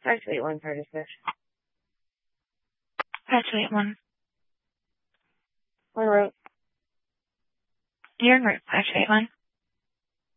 581 for dispatch. 581. On route. You're in route 581.